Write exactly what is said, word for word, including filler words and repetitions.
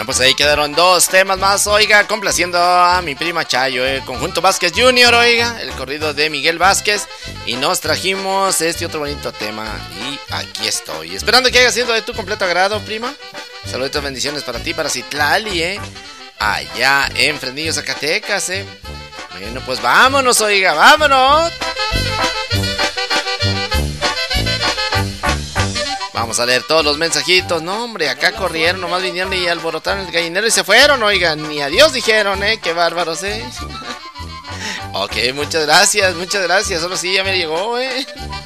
pues ahí quedaron dos temas más, oiga, complaciendo a mi prima Chayo, eh, Conjunto Vázquez junior, oiga, el corrido de Miguel Vázquez. Y nos trajimos este otro bonito tema. Y aquí estoy, esperando que haya sido de tu completo agrado, prima. Saludos, bendiciones para ti, para Citlali, eh, allá en Fresnillo, Zacatecas, eh. Bueno, pues vámonos, oiga, vámonos. Vamos a leer todos los mensajitos. No, hombre, acá corrieron, nomás vinieron y alborotaron el gallinero y se fueron, oigan, ni adiós dijeron, eh, qué bárbaros, eh. Ok, muchas gracias, muchas gracias, solo sí ya me llegó, eh.